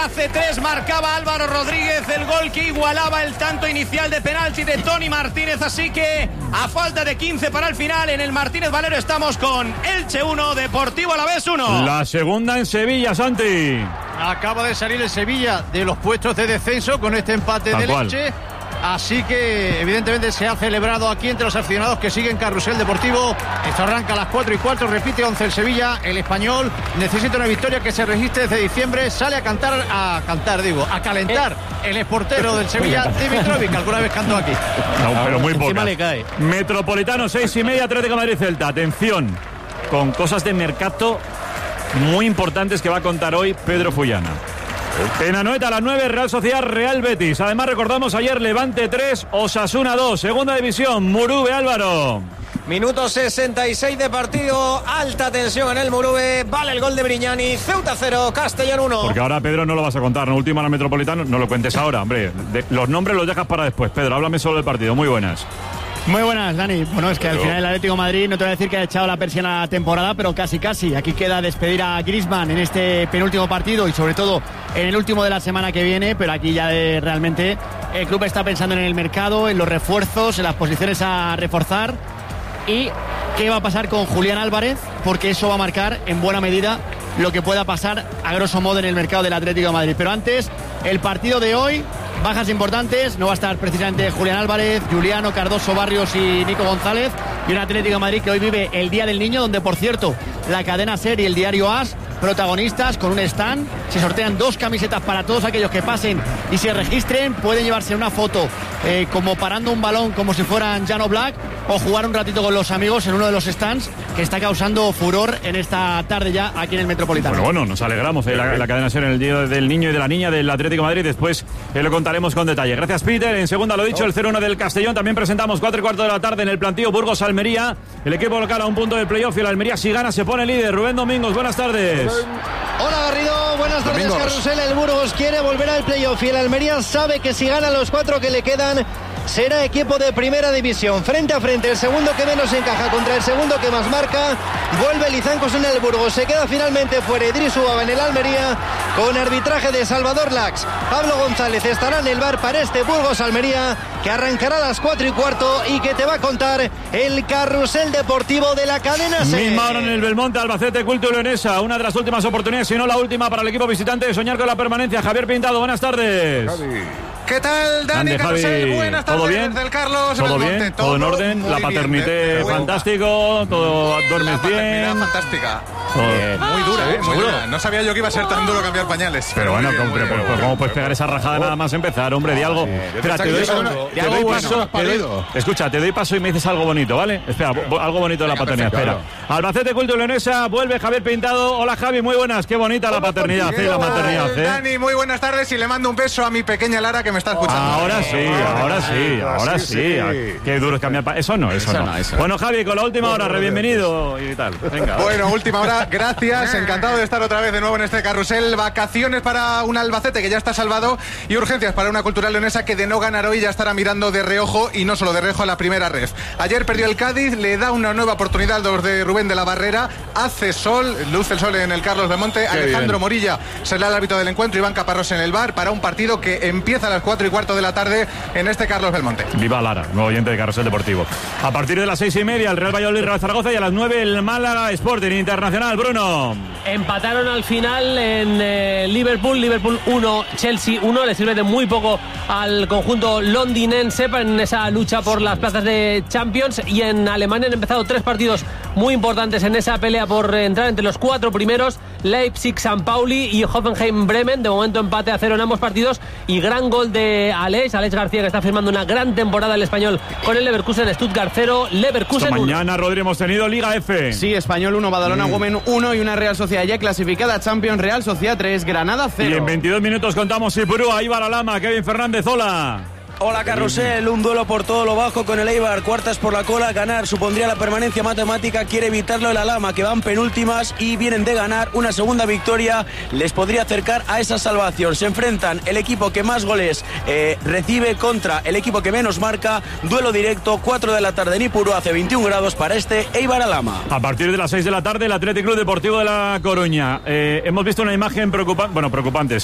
hace 3 marcaba Álvaro Rodríguez, el gol que igualaba el tanto inicial de penalti de Toni Martínez. Así que a falta de 15 para el final, en el Martínez Valero estamos con Elche 1, Deportivo Alavés 1. La segunda en Sevilla, Santi. Acaba de salir el Sevilla de los puestos de descenso con este empate del Elche. Así que evidentemente se ha celebrado aquí entre los aficionados que siguen Carrusel Deportivo. Esto arranca a las 4:15, repite 11 el Sevilla. El español necesita una victoria que se registre desde diciembre. Sale a calentar el exportero del Sevilla, Dimitrovic. Alguna vez cantó aquí. No, pero muy poco. Le cae. Metropolitano 6:30, Atlético de Madrid Celta. Atención, con cosas de mercado muy importantes que va a contar hoy Pedro Fullana. En Anoeta a las 9, Real Sociedad, Real Betis. Además recordamos ayer Levante 3, Osasuna 2. Segunda división, Murube, Álvaro. Minuto 66 de partido, alta tensión en el Murube. Vale el gol de Brignani, Ceuta 0, Castellón 1. Porque ahora, Pedro, no lo vas a contar, ¿no? Última en el Metropolitano, no lo cuentes ahora, hombre. Los nombres los dejas para después. Pedro, háblame solo del partido. Muy buenas. Muy buenas, Dani. Bueno, es que al final el Atlético de Madrid, no te voy a decir que ha echado la persiana a la temporada, pero casi. Aquí queda despedir a Griezmann en este penúltimo partido y sobre todo en el último de la semana que viene, pero aquí ya realmente el club está pensando en el mercado, en los refuerzos, en las posiciones a reforzar y qué va a pasar con Julián Álvarez, porque eso va a marcar en buena medida lo que pueda pasar a grosso modo en el mercado del Atlético de Madrid. Pero antes, el partido de hoy, bajas importantes, no va a estar precisamente Julián Álvarez, Juliano, Cardoso, Barrios y Nico González, y un Atlético de Madrid que hoy vive el Día del Niño, donde por cierto la cadena SER y el diario AS, protagonistas con un stand, se sortean 2 camisetas para todos aquellos que pasen y se registren, pueden llevarse una foto como parando un balón como si fueran Jan Oblak, o jugar un ratito con los amigos en uno de los stands que está causando furor en esta tarde ya aquí en el Metropolitano. Bueno, nos alegramos la cadena SER en el Día del Niño y de la Niña del Atlético de Madrid. Después lo contaremos con detalle. Gracias, Peter. En segunda, lo dicho, el 0-1 del Castellón. También presentamos 4:15 de la tarde en el plantío Burgos-Almería. El equipo local a un punto del playoff y el Almería, si gana, se pone líder. Rubén Domingos, buenas tardes. Hola, Garrido. Buenas tardes, Carrusel. El Burgos quiere volver al playoff y el Almería sabe que si gana los 4 que le quedan, será equipo de primera división. Frente a frente, el segundo que menos encaja contra el segundo que más marca. Vuelve Lizancos en el Burgos. Se queda finalmente fuera Idris Ubaba en el Almería, con arbitraje de Salvador Lax. Pablo González estará en el bar para este Burgos-Almería, que arrancará a las 4:15 y que te va a contar el Carrusel Deportivo de la cadena SER. Misma hora en el Belmonte, Albacete, Culto y Leonesa. Una de las últimas oportunidades, si no la última, para el equipo visitante de soñar con la permanencia. Javier Pintado, buenas tardes. ¿Qué tal, Dani? Carrusel? Buenas tardes. ¿Todo bien? Desde el Carlos. ¿Todo bien? ¿Todo en orden? La paternité fantástico, todo duermes bien. Fantástica. Muy dura, muy dura. No sabía yo que iba a ser tan duro cambiar pañales. Pero bueno, ¿cómo puedes pegar esa rajada nada más empezar? Hombre, di algo. Espera, te doy paso. Escucha, te doy paso y me dices algo bonito, ¿vale? Espera, algo bonito de la paternidad. Espera. Albacete, Culto y Leonesa, vuelve Javier Pintado. Hola, Javi, muy buenas. Qué bonita la paternidad, la maternidad. Dani, muy buenas tardes y le mando un beso a mi pequeña Lara que me está escuchando. Ahora sí. Qué duro es cambiar. Eso no. Bueno, Javi, con la última hora, bienvenido y tal. Venga. Bueno, última hora, gracias. Encantado de estar otra vez de nuevo en este Carrusel. Vacaciones para un Albacete que ya está salvado y urgencias para una Cultural Leonesa que de no ganar hoy ya estará mirando de reojo, y no solo de reojo, a la primera ref. Ayer perdió el Cádiz, le da una nueva oportunidad a los de Rubén de la Barrera. Hace sol, luce el sol en el Carlos Belmonte. Alejandro Morilla será el árbitro del encuentro, Iván Caparrós en el bar, para un partido que empieza a las 4:15 de la tarde en este Carlos Belmonte. Viva Lara, nuevo oyente de Carrusel Deportivo. A partir de las 6:30 el Real Valladolid, Real Zaragoza, y a las 9 el Málaga Sporting Internacional. Bruno. Empataron al final en Liverpool 1, Chelsea 1. Le sirve de muy poco al conjunto londinense en esa lucha por las plazas de Champions. Y en Alemania han empezado 3 partidos muy importantes en esa pelea por entrar entre los 4 primeros. Leipzig, San Pauli y Hoffenheim-Bremen. De momento empate a 0 en ambos partidos. Y gran gol de Alex García, que está firmando una gran temporada el español con el Leverkusen. Stuttgart 0, Leverkusen 1. Mañana, Rodri, hemos tenido Liga F. Sí, Español 1, Badalona Women 1 y una Real Sociedad ya clasificada a Champions. Real Sociedad 3, Granada 0. Y en 22 minutos contamos Ipurúa, Ibar Alama, Kevin Fernández, hola. Hola, Carrusel, un duelo por todo lo bajo con el Eibar, cuartas por la cola. Ganar supondría la permanencia matemática, quiere evitarlo el Alama, que van penúltimas y vienen de ganar. Una segunda victoria les podría acercar a esa salvación. Se enfrentan el equipo que más goles recibe contra el equipo que menos marca. Duelo directo, 4 de la tarde en Ipurúa, hace 21 grados para este Eibar Alama. A partir de las 6 de la tarde, el Athletic Club Deportivo de La Coruña. Hemos visto una imagen preocupante.